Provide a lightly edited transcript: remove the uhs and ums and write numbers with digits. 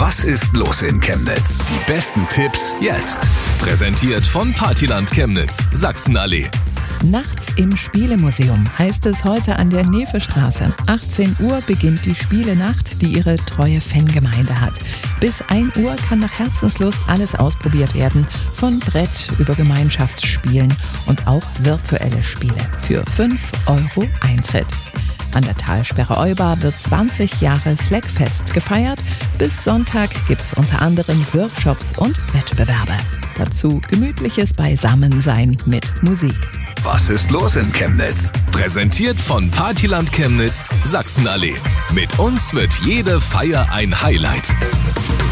Was ist los in Chemnitz? Die besten Tipps jetzt. Präsentiert von Partyland Chemnitz, Sachsenallee. Nachts im Spielemuseum heißt es heute an der Nevestraße. 18 Uhr beginnt die Spielenacht, die ihre treue Fangemeinde hat. Bis 1 Uhr kann nach Herzenslust alles ausprobiert werden. Von Brett über Gemeinschaftsspielen und auch virtuelle Spiele. Für 5 € Eintritt. An der Talsperre Euba wird 20 Jahre Slackfest gefeiert. Bis Sonntag gibt's unter anderem Workshops und Wettbewerbe. Dazu gemütliches Beisammensein mit Musik. Was ist los in Chemnitz? Präsentiert von Partyland Chemnitz, Sachsenallee. Mit uns wird jede Feier ein Highlight.